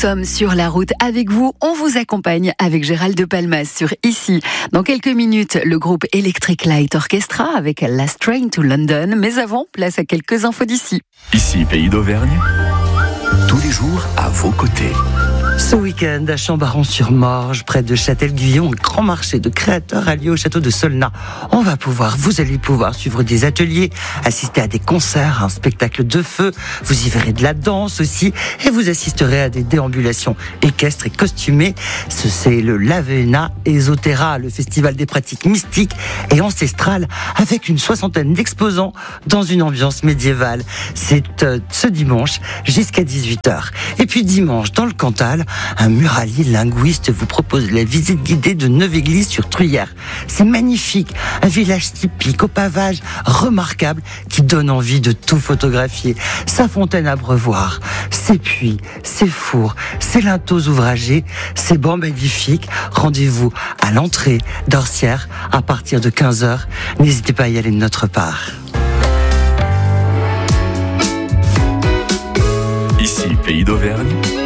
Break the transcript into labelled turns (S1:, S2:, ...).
S1: sommes sur la route avec vous. On vous accompagne avec Gérald de Palmas sur Ici. Dans quelques minutes, le groupe Electric Light Orchestra avec Last Train to London. Mais avant, place à quelques infos d'ici.
S2: Ici, Pays d'Auvergne, tous les jours à vos côtés.
S3: Ce week-end, à Chambaron-sur-Morge, près de Châtel-Guyon, le grand marché de créateurs a lieu au château de Solnat. Vous allez pouvoir suivre des ateliers, assister à des concerts, un spectacle de feu. Vous y verrez de la danse aussi et vous assisterez à des déambulations équestres et costumées. C'est le Lavena Esotera, le festival des pratiques mystiques et ancestrales avec une 60aine d'exposants dans une ambiance médiévale. C'est ce dimanche jusqu'à 18h. Et puis dimanche, dans le Cantal, un muralier linguiste vous propose la visite guidée de 9 églises sur Truyère. C'est magnifique, un village typique au pavage remarquable qui donne envie de tout photographier. Sa fontaine à Brevoire, ses puits, ses fours, ses linteaux ouvragés, ses bancs magnifiques. Rendez-vous à l'entrée d'Orsières à partir de 15h. N'hésitez pas à y aller de notre part.
S2: Ici, Pays d'Auvergne,